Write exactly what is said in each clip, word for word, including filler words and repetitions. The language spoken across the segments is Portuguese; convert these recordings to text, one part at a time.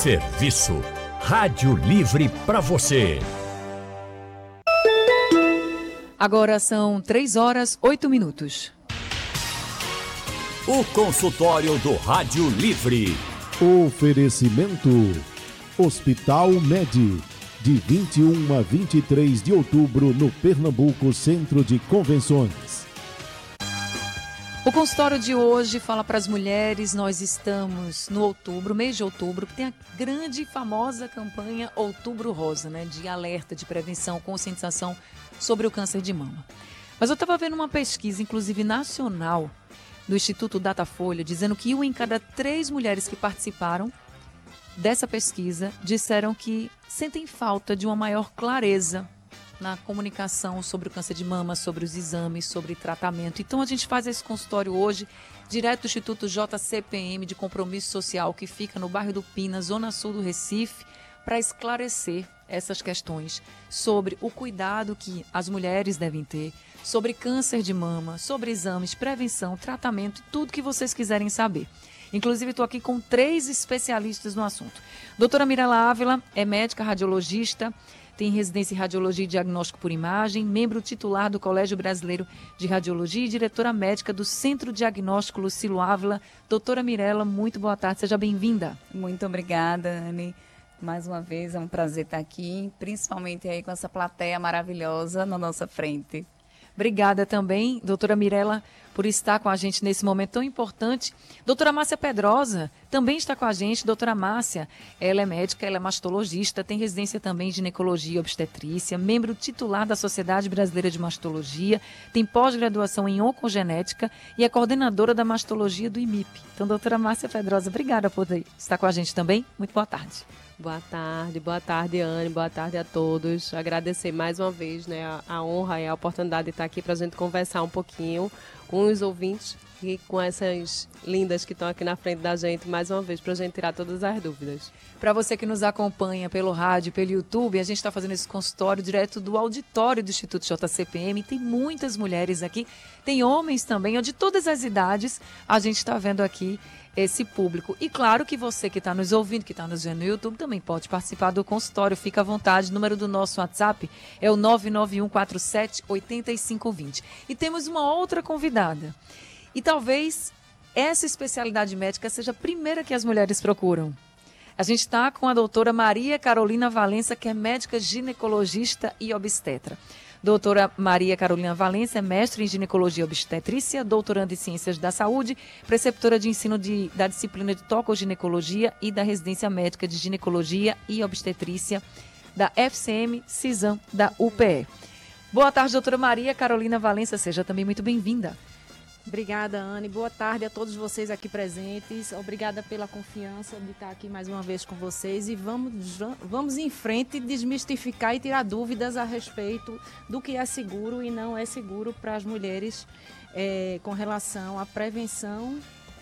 Serviço. Rádio Livre para você. Agora são três horas, oito minutos. O consultório do Rádio Livre. Oferecimento Hospital Med, de vinte e um a vinte e três de outubro no Pernambuco Centro de Convenções. O consultório de hoje fala para as mulheres. Nós estamos no outubro, mês de outubro, que tem a grande e famosa campanha Outubro Rosa, né, de alerta, de prevenção, conscientização sobre o câncer de mama. Mas eu estava vendo uma pesquisa, inclusive nacional, do Instituto Datafolha, dizendo que uma em cada três mulheres que participaram dessa pesquisa disseram que sentem falta de uma maior clareza na comunicação sobre o câncer de mama, sobre os exames, sobre tratamento. Então a gente faz esse consultório hoje, direto do Instituto J C P M de Compromisso Social, que fica no bairro do Pina, zona sul do Recife, para esclarecer essas questões sobre o cuidado que as mulheres devem ter, sobre câncer de mama, sobre exames, prevenção, tratamento, tudo que vocês quiserem saber. Inclusive, estou aqui com três especialistas no assunto. Doutora Mirela Ávila é médica radiologista, tem residência em Radiologia e Diagnóstico por Imagem, membro titular do Colégio Brasileiro de Radiologia e diretora médica do Centro Diagnóstico Lucilo Ávila. Doutora Mirela, muito boa tarde, seja bem-vinda. Muito obrigada, Anne. Mais uma vez, é um prazer estar aqui, principalmente aí com essa plateia maravilhosa na nossa frente. Obrigada também, doutora Mirela, por estar com a gente nesse momento tão importante. Doutora Márcia Pedrosa também está com a gente. Doutora Márcia, ela é médica, ela é mastologista, tem residência também em ginecologia e obstetrícia, membro titular da Sociedade Brasileira de Mastologia, tem pós-graduação em oncogenética e é coordenadora da mastologia do I M I P. Então, doutora Márcia Pedrosa, obrigada por estar com a gente também. Muito boa tarde. Boa tarde, boa tarde, Anne, boa tarde a todos. Agradecer mais uma vez, né, a, a honra e a oportunidade de estar aqui para a gente conversar um pouquinho com os ouvintes e com essas lindas que estão aqui na frente da gente, mais uma vez, para a gente tirar todas as dúvidas. Para você que nos acompanha pelo rádio, pelo YouTube, a gente está fazendo esse consultório direto do auditório do Instituto J C P M. Tem muitas mulheres aqui, tem homens também, de todas as idades, a gente está vendo aqui esse público. E claro que você que está nos ouvindo, que está nos vendo no YouTube, também pode participar do consultório. Fica à vontade. O número do nosso WhatsApp é o nove nove um quatro sete oito cinco dois zero. E temos uma outra convidada. E talvez essa especialidade médica seja a primeira que as mulheres procuram. A gente está com a doutora Maria Carolina Valença, que é médica ginecologista e obstetra. Doutora Maria Carolina Valença é mestre em ginecologia e obstetrícia, doutoranda em ciências da saúde, preceptora de ensino de, da disciplina de tocoginecologia e da residência médica de ginecologia e obstetrícia da F C M CISAM da U P E. Boa tarde, doutora Maria Carolina Valença, seja também muito bem-vinda. Obrigada, Anne. Boa tarde a todos vocês aqui presentes. Obrigada pela confiança de estar aqui mais uma vez com vocês. E vamos, vamos em frente desmistificar e tirar dúvidas a respeito do que é seguro e não é seguro para as mulheres é, com relação à prevenção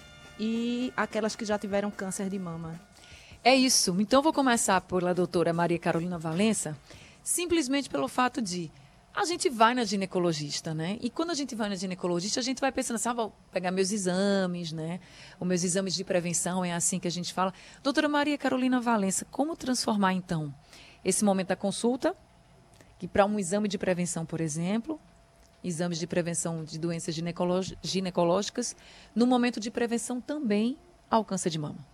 e aquelas que já tiveram câncer de mama. É isso. Então, vou começar pela doutora Maria Carolina Valença, simplesmente pelo fato de a gente vai na ginecologista, né? E quando a gente vai na ginecologista, a gente vai pensando assim, ah, vou pegar meus exames, né? Os meus exames de prevenção, é assim que a gente fala. Doutora Maria Carolina Valença, como transformar, então, esse momento da consulta, que para um exame de prevenção, por exemplo, exames de prevenção de doenças ginecológicas, no momento de prevenção também ao câncer de mama?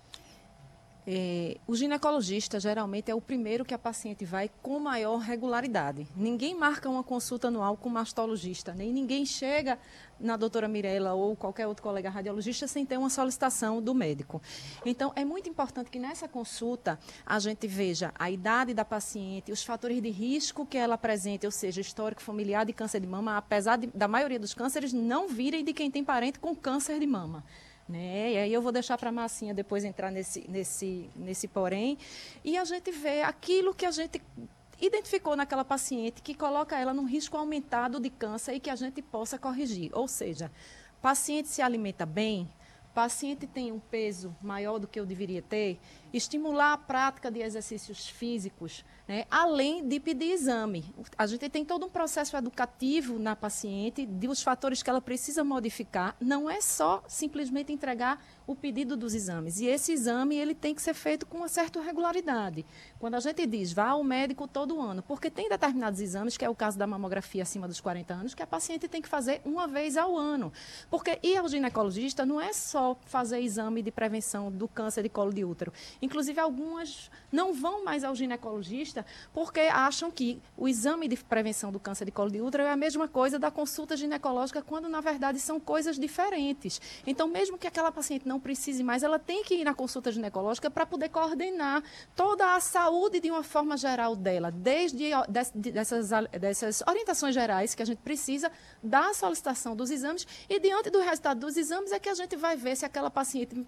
É, o ginecologista geralmente é o primeiro que a paciente vai com maior regularidade. Ninguém marca uma consulta anual com mastologista, nem ninguém chega na doutora Mirela ou qualquer outro colega radiologista sem ter uma solicitação do médico. Então, é muito importante que nessa consulta a gente veja a idade da paciente, os fatores de risco que ela apresenta, ou seja, histórico familiar de câncer de mama, apesar de, da maioria dos cânceres não virem de quem tem parente com câncer de mama. Né? E aí eu vou deixar para a Marcinha depois entrar nesse, nesse, nesse porém. E a gente vê aquilo que a gente identificou naquela paciente que coloca ela num risco aumentado de câncer e que a gente possa corrigir. Ou seja, paciente se alimenta bem, paciente tem um peso maior do que eu deveria ter, estimular a prática de exercícios físicos, né, além de pedir exame. A gente tem todo um processo educativo na paciente, de os fatores que ela precisa modificar, não é só simplesmente entregar o pedido dos exames. E esse exame ele tem que ser feito com uma certa regularidade. Quando a gente diz, vá ao médico todo ano, porque tem determinados exames, que é o caso da mamografia acima dos quarenta anos, que a paciente tem que fazer uma vez ao ano. Porque ir ao ginecologista não é só fazer exame de prevenção do câncer de colo de útero. Inclusive, algumas não vão mais ao ginecologista porque acham que o exame de prevenção do câncer de colo de útero é a mesma coisa da consulta ginecológica, quando, na verdade, são coisas diferentes. Então, mesmo que aquela paciente não precise mais, ela tem que ir na consulta ginecológica para poder coordenar toda a saúde de uma forma geral dela, desde dessas, dessas orientações gerais que a gente precisa da solicitação dos exames, e diante do resultado dos exames é que a gente vai ver se aquela paciente,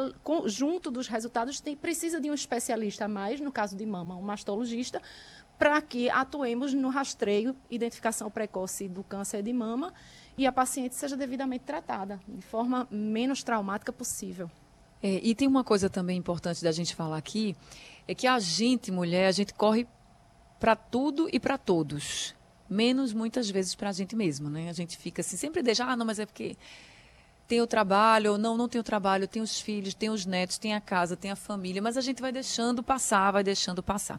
junto dos resultados, tem, precisa de um especialista a mais, no caso de mama, um mastologista, para que atuemos no rastreio, identificação precoce do câncer de mama e a paciente seja devidamente tratada, de forma menos traumática possível. É, e tem uma coisa também importante da gente falar aqui, é que a gente, mulher, a gente corre para tudo e para todos, menos muitas vezes para a gente mesma, né? A gente fica assim, sempre deixa, ah, não, mas é porque tem o trabalho, ou não, não tem o trabalho, tem os filhos, tem os netos, tem a casa, tem a família, mas a gente vai deixando passar, vai deixando passar.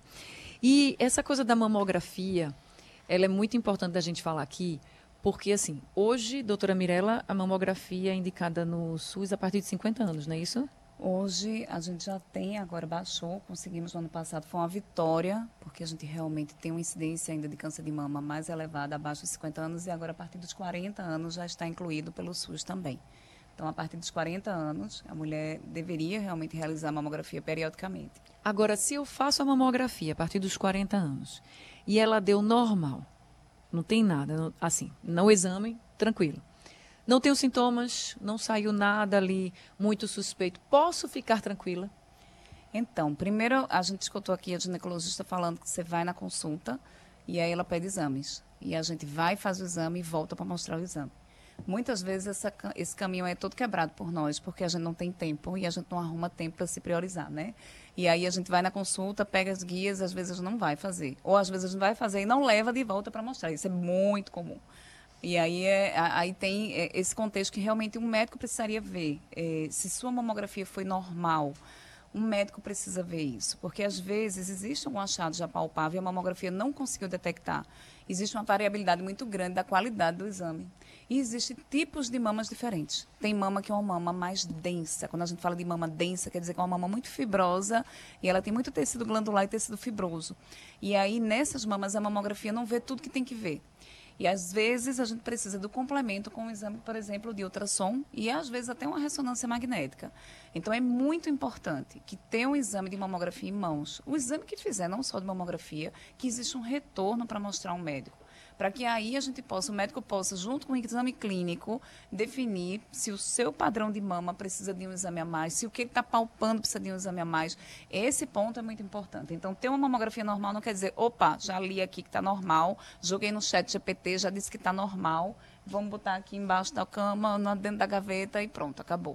E essa coisa da mamografia, ela é muito importante da gente falar aqui, porque, assim, hoje, doutora Mirella, a mamografia é indicada no SUS a partir de cinquenta anos, não é isso? Hoje, a gente já tem, agora baixou, conseguimos no ano passado, foi uma vitória, porque a gente realmente tem uma incidência ainda de câncer de mama mais elevada, abaixo dos cinquenta anos, e agora, a partir dos quarenta anos, já está incluído pelo SUS também. Então, a partir dos quarenta anos, a mulher deveria realmente realizar a mamografia periodicamente. Agora, se eu faço a mamografia a partir dos quarenta anos e ela deu normal, não tem nada, assim, no exame, tranquilo. Não tenho sintomas, não saiu nada ali muito suspeito. Posso ficar tranquila? Então, primeiro, a gente escutou aqui a ginecologista falando que você vai na consulta e aí ela pede exames. E a gente vai, faz o exame e volta para mostrar o exame. Muitas vezes essa, esse caminho é todo quebrado por nós, porque a gente não tem tempo e a gente não arruma tempo para se priorizar, né? E aí a gente vai na consulta, pega as guias, às vezes não vai fazer. Ou às vezes a gente vai fazer e não leva de volta para mostrar. Isso é muito comum. E aí, é, aí tem esse contexto que realmente um médico precisaria ver. É, se sua mamografia foi normal, um médico precisa ver isso. Porque às vezes existe um achado já palpável e a mamografia não conseguiu detectar. Existe uma variabilidade muito grande da qualidade do exame. E existem tipos de mamas diferentes. Tem mama que é uma mama mais densa. Quando a gente fala de mama densa, quer dizer que é uma mama muito fibrosa e ela tem muito tecido glandular e tecido fibroso. E aí, nessas mamas, a mamografia não vê tudo que tem que ver. E, às vezes, a gente precisa do complemento com um exame, por exemplo, de ultrassom e, às vezes, até uma ressonância magnética. Então, é muito importante que tenha um exame de mamografia em mãos. O exame que fizer, não só de mamografia, que existe um retorno para mostrar ao médico. Para que aí a gente possa, o médico possa, junto com o exame clínico, definir se o seu padrão de mama precisa de um exame a mais, se o que ele está palpando precisa de um exame a mais. Esse ponto é muito importante. Então, ter uma mamografia normal não quer dizer, opa, já li aqui que está normal, joguei no chat G P T, já disse que está normal, vamos botar aqui embaixo da cama, dentro da gaveta e pronto, acabou.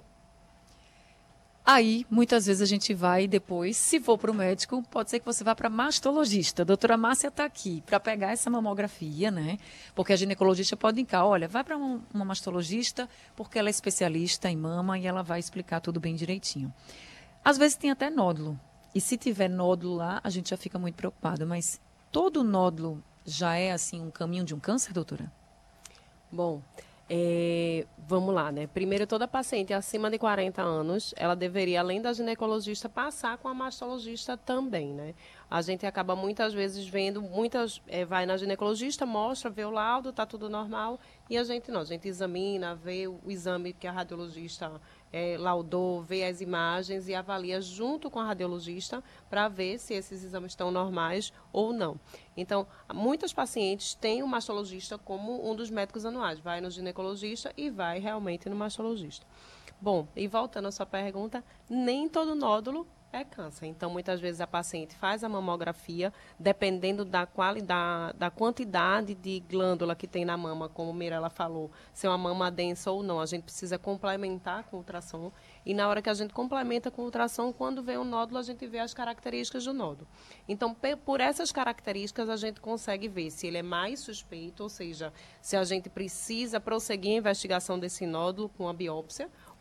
Aí, muitas vezes a gente vai depois, se for para o médico, pode ser que você vá para mastologista. A doutora Márcia está aqui para pegar essa mamografia, né? Porque a ginecologista pode indicar, olha, vai para um, uma mastologista, porque ela é especialista em mama e ela vai explicar tudo bem direitinho. Às vezes tem até nódulo. E se tiver nódulo lá, a gente já fica muito preocupado. Mas todo nódulo já é, assim, um caminho de um câncer, doutora? Bom... É, vamos lá, né? Primeiro, toda paciente acima de quarenta anos, ela deveria, além da ginecologista, passar com a mastologista também, né? A gente acaba muitas vezes vendo, muitas é, vai na ginecologista, mostra, vê o laudo, tá tudo normal, e a gente não, a gente examina, vê o exame que a radiologista é, laudou, vê as imagens e avalia junto com a radiologista para ver se esses exames estão normais ou não. Então, muitas pacientes têm o mastologista como um dos médicos anuais, vai no ginecologista e vai realmente no mastologista. Bom, e voltando à sua pergunta, nem todo nódulo é câncer. Então, muitas vezes a paciente faz a mamografia, dependendo da qualidade, da quantidade de glândula que tem na mama, como a Mirella falou, se é uma mama densa ou não. A gente precisa complementar com ultrassom. E na hora que a gente complementa com ultrassom, quando vê um nódulo, a gente vê as características do nódulo. Então, por essas características, a gente consegue ver se ele é mais suspeito, ou seja, se a gente precisa prosseguir a investigação desse nódulo com a biópsia,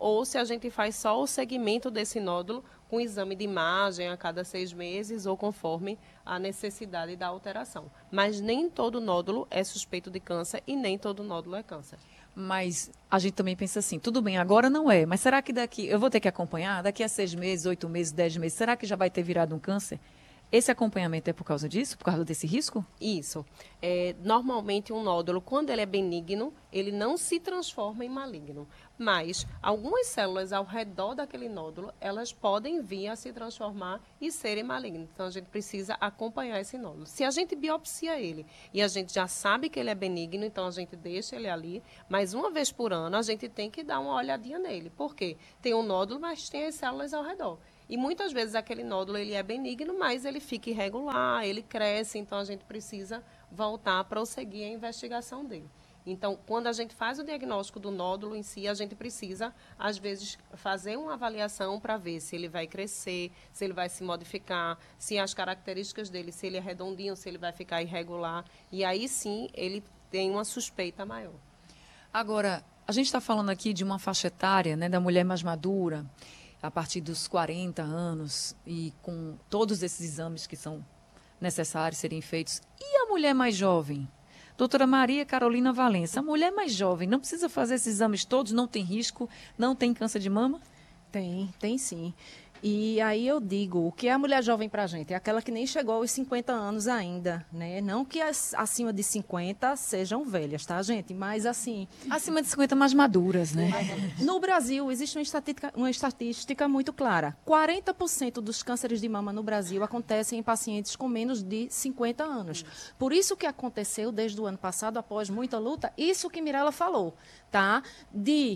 ou se a gente faz só o segmento desse nódulo com exame de imagem a cada seis meses ou conforme a necessidade da alteração. Mas nem todo nódulo é suspeito de câncer e nem todo nódulo é câncer. Mas a gente também pensa assim, tudo bem, agora não é, mas será que daqui, eu vou ter que acompanhar, daqui a seis meses, oito meses, dez meses, será que já vai ter virado um câncer? Esse acompanhamento é por causa disso, por causa desse risco? Isso. É, normalmente um nódulo, quando ele é benigno, ele não se transforma em maligno. Mas algumas células ao redor daquele nódulo, elas podem vir a se transformar e serem malignas. Então a gente precisa acompanhar esse nódulo. Se a gente biopsia ele e a gente já sabe que ele é benigno, então a gente deixa ele ali, mas uma vez por ano a gente tem que dar uma olhadinha nele. Por quê? Tem um nódulo, mas tem as células ao redor. E muitas vezes aquele nódulo ele é benigno, mas ele fica irregular, ele cresce, então a gente precisa voltar a prosseguir a investigação dele. Então, quando a gente faz o diagnóstico do nódulo em si, a gente precisa, às vezes, fazer uma avaliação para ver se ele vai crescer, se ele vai se modificar, se as características dele, se ele é redondinho, se ele vai ficar irregular. E aí sim, ele tem uma suspeita maior. Agora, a gente está falando aqui de uma faixa etária, né, da mulher mais madura, a partir dos quarenta anos, e com todos esses exames que são necessários serem feitos. E a mulher mais jovem? Doutora Maria Carolina Valença, a mulher mais jovem não precisa fazer esses exames todos, não tem risco, não tem câncer de mama? Tem, tem sim. E aí eu digo, o que é a mulher jovem para a gente? É aquela que nem chegou aos cinquenta anos ainda, né? Não que as acima de cinquenta sejam velhas, tá, gente? Mas assim... Acima de cinquenta mais maduras, né? No Brasil, existe uma estatística, uma estatística muito clara. quarenta por cento dos cânceres de mama no Brasil acontecem em pacientes com menos de cinquenta anos. Por isso que aconteceu desde o ano passado, após muita luta, isso que Mirella falou, tá? De...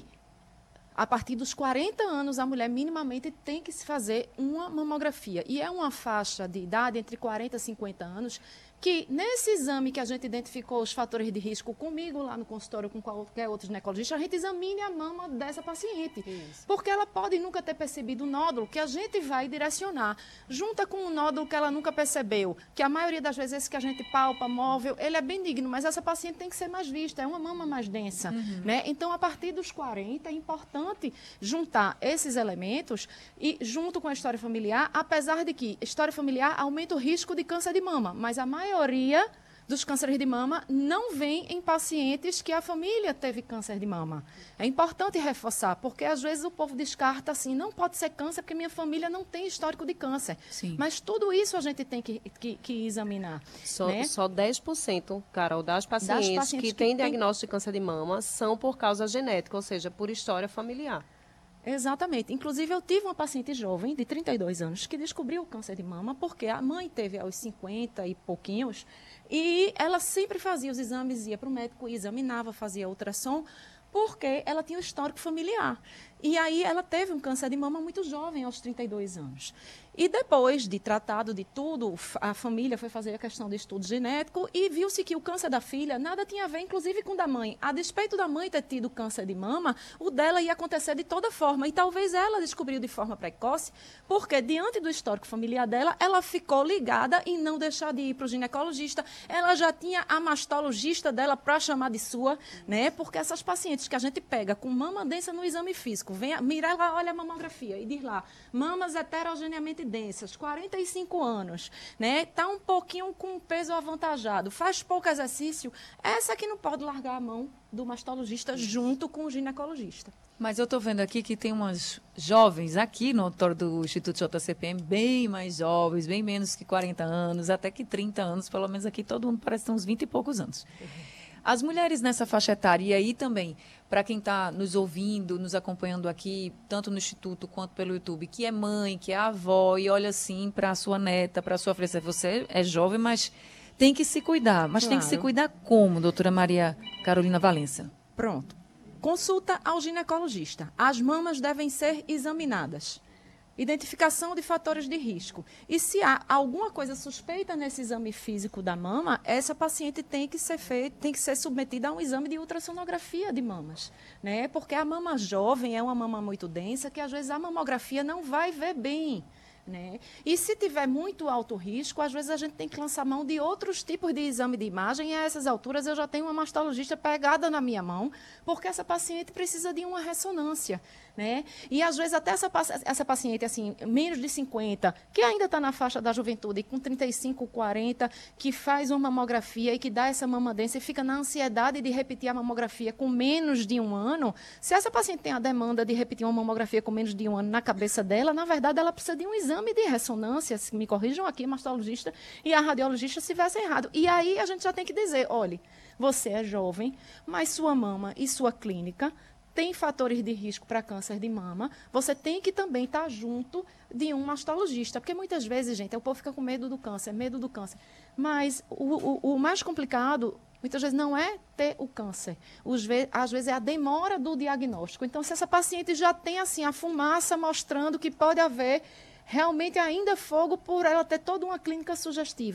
A partir dos quarenta anos, a mulher minimamente tem que se fazer uma mamografia. E é uma faixa de idade entre quarenta e cinquenta anos que, nesse exame que a gente identificou os fatores de risco comigo lá no consultório, com qualquer outro ginecologista, a gente examine a mama dessa paciente. Isso. Porque ela pode nunca ter percebido o nódulo que a gente vai direcionar. Junta com o nódulo que ela nunca percebeu, que a maioria das vezes esse que a gente palpa, móvel, ele é benigno, mas essa paciente tem que ser mais vista, é uma mama mais densa. Uhum. Né? Então, a partir dos quarenta, é importante juntar esses elementos e, junto com a história familiar, apesar de que história familiar aumenta o risco de câncer de mama, mas a maioria A maioria dos cânceres de mama não vem em pacientes que a família teve câncer de mama. É importante reforçar, porque às vezes o povo descarta assim, não pode ser câncer porque minha família não tem histórico de câncer. Sim. Mas tudo isso a gente tem que, que, que examinar. Só, né? só dez por cento, Carol, das pacientes, das pacientes que, que têm tem... diagnóstico de câncer de mama são por causa genética, ou seja, por história familiar. Exatamente. Inclusive, eu tive uma paciente jovem, de trinta e dois anos, que descobriu o câncer de mama porque a mãe teve aos cinquenta e pouquinhos e ela sempre fazia os exames, ia para o médico, examinava, fazia ultrassom, porque ela tinha um histórico familiar. E aí ela teve um câncer de mama muito jovem, aos trinta e dois anos. E depois de tratado de tudo, a família foi fazer a questão de estudo genético e viu-se que o câncer da filha nada tinha a ver, inclusive, com o da mãe. A despeito da mãe ter tido câncer de mama, o dela ia acontecer de toda forma. E talvez ela descobriu de forma precoce, porque diante do histórico familiar dela, ela ficou ligada em não deixar de ir para o ginecologista. Ela já tinha a mastologista dela para chamar de sua, né? Porque essas pacientes que a gente pega com mama densa no exame físico, vem a, Mirella olha a mamografia e diz lá, mamas heterogeneamente densas, quarenta e cinco anos, né? Tá um pouquinho com peso avantajado, faz pouco exercício, essa que não pode largar a mão do mastologista junto com o ginecologista. Mas eu estou vendo aqui que tem umas jovens aqui no auditório do Instituto J C P M, bem mais jovens, bem menos que quarenta anos, até que trinta anos, pelo menos aqui todo mundo parece ter uns vinte e poucos anos. As mulheres nessa faixa etária, e aí também, para quem está nos ouvindo, nos acompanhando aqui, tanto no Instituto quanto pelo YouTube, que é mãe, que é avó, e olha assim para a sua neta, para a sua filha, você é jovem, mas tem que se cuidar. Mas claro. Tem que se cuidar como, doutora Maria Carolina Valença? Pronto. Consulta ao ginecologista. As mamas devem ser examinadas. Identificação de fatores de risco. E se há alguma coisa suspeita nesse exame físico da mama, essa paciente tem que ser feita, tem que ser submetida a um exame de ultrassonografia de mamas, né? Porque a mama jovem é uma mama muito densa que às vezes a mamografia não vai ver bem, Né? E se tiver muito alto risco, às vezes a gente tem que lançar mão de outros tipos de exame de imagem, e a essas alturas eu já tenho uma mastologista pegada na minha mão, porque essa paciente precisa de uma ressonância. Né? E às vezes até essa, essa paciente, assim, menos de cinquenta, que ainda está na faixa da juventude, com trinta e cinco, quarenta, que faz uma mamografia e que dá essa mamadência e fica na ansiedade de repetir a mamografia com menos de um ano, se essa paciente tem a demanda de repetir uma mamografia com menos de um ano na cabeça dela, na verdade ela precisa de um exame de ressonância, se me corrijam aqui, mastologista e a radiologista se tivessem errado. E aí a gente já tem que dizer, olha, você é jovem, mas sua mama e sua clínica tem fatores de risco para câncer de mama, você tem que também estar junto de um mastologista, porque muitas vezes, gente, o povo fica com medo do câncer, medo do câncer, mas o, o, o mais complicado, muitas vezes, não é ter o câncer, Os, às vezes é a demora do diagnóstico. Então, se essa paciente já tem assim a fumaça mostrando que pode haver realmente ainda fogo por ela ter toda uma clínica sugestiva,